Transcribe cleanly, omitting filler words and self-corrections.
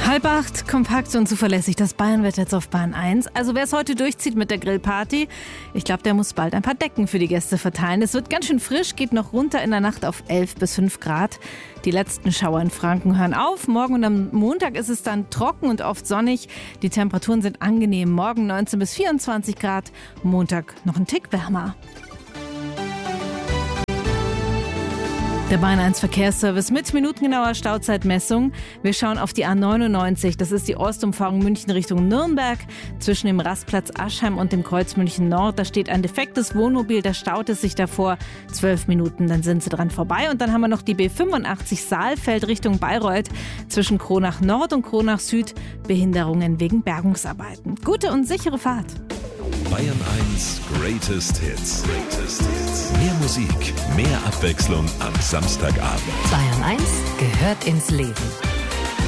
7:30, kompakt und zuverlässig das Bayernwetter jetzt auf Bahn 1. Also wer es heute durchzieht mit der Grillparty, ich glaube, der muss bald ein paar Decken für die Gäste verteilen. Es wird ganz schön frisch, geht noch runter in der Nacht auf 11 bis 5 Grad. Die letzten Schauer in Franken hören auf. Morgen und am Montag ist es dann trocken und oft sonnig. Die Temperaturen sind angenehm. Morgen 19 bis 24 Grad, Montag noch ein Tick wärmer. Der Bayern 1 Verkehrsservice mit minutengenauer Stauzeitmessung. Wir schauen auf die A99. Das ist die Ostumfahrung München Richtung Nürnberg. Zwischen dem Rastplatz Aschheim und dem Kreuz München Nord. Da steht ein defektes Wohnmobil. Da staut es sich davor 12 Minuten. Dann sind sie dran vorbei. Und dann haben wir noch die B85 Saalfeld Richtung Bayreuth. Zwischen Kronach Nord und Kronach Süd. Behinderungen wegen Bergungsarbeiten. Gute und sichere Fahrt. Bayern 1 Greatest Hits. Mehr Musik, mehr Abwechslung am Samstagabend. Bayern 1 gehört ins Leben.